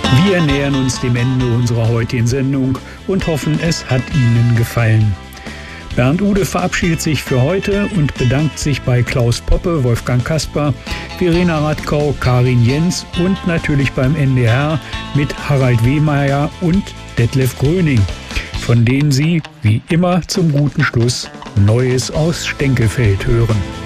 Wir nähern uns dem Ende unserer heutigen Sendung und hoffen, es hat Ihnen gefallen. Bernd Ude verabschiedet sich für heute und bedankt sich bei Klaus Poppe, Wolfgang Kasper, Verena Radkau, Karin Jens und natürlich beim NDR mit Harald Wehmeier und Detlef Gröning, von denen Sie, wie immer zum guten Schluss, Neues aus Stenkefeld hören.